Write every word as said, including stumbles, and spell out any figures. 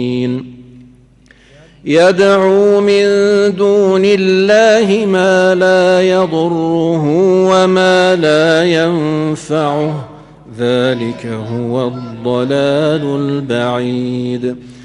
يدعو من دون الله ما لا يضره وما لا ينفعه ذلك هو الضلال البعيد